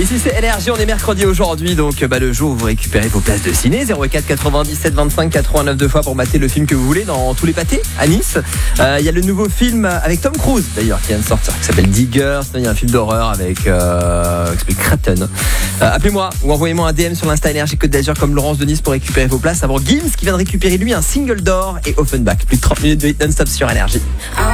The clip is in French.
Ici c'est LRG, on est mercredi aujourd'hui, donc le jour où vous récupérez vos places de ciné. 04 97 25 89 deux fois pour mater le film que vous voulez dans tous les pâtés à Nice. Il y a le nouveau film avec Tom Cruise d'ailleurs qui vient de sortir, qui s'appelle Digger. Il y a un film d'horreur avec qui s'appelle Craton. Appelez-moi ou envoyez-moi un DM sur l'Insta LRG Côte d'Azur comme Laurence de Nice pour récupérer vos places. Avant Gims qui vient de récupérer lui un single d'or et Offenbach. Plus de 30 minutes de hit non-stop sur LRG.